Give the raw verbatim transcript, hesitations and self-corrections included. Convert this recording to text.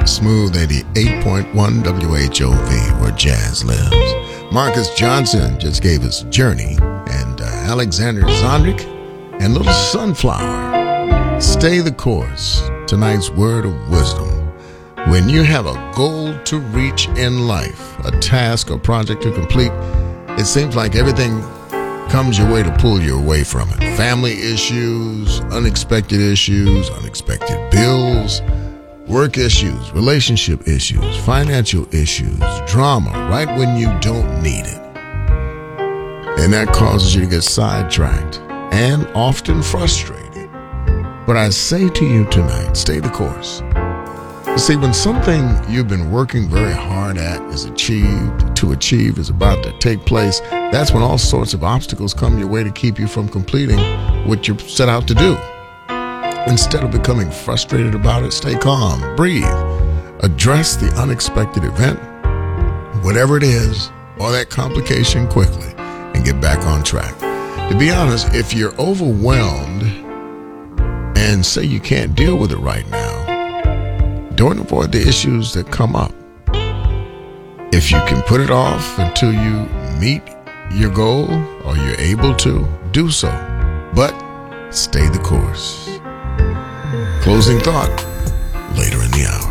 Smooth eighty-eight point one W H O V, where jazz lives. Marcus Johnson just gave us Journey, and uh, Alexander Zondrik and Little Sunflower. Stay the course. Tonight's word of wisdom. When you have a goal to reach in life, a task or project to complete, it seems like everything comes your way to pull you away from it. Family issues, unexpected issues, unexpected bills, work issues, relationship issues, financial issues, drama, right when you don't need it. And that causes you to get sidetracked and often frustrated. But I say to you tonight, stay the course. You see, when something you've been working very hard at is achieved, to achieve is about to take place, that's when all sorts of obstacles come your way to keep you from completing what you set out to do. Instead of becoming frustrated about it, stay calm, breathe, address the unexpected event, whatever it is, or that complication quickly, and get back on track. To be honest, if you're overwhelmed and say you can't deal with it right now, don't avoid the issues that come up. If you can put it off until you meet your goal or you're able to, do so. But stay the course. Closing thought later in the hour.